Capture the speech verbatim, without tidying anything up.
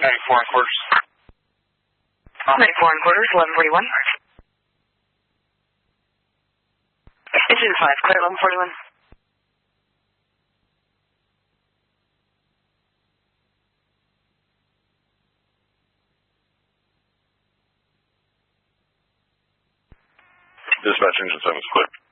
ninety-four and quarters. ninety-four and quarters, eleven forty-one. Issue five, clear eleven forty-one. Dispatch engine seven is clear.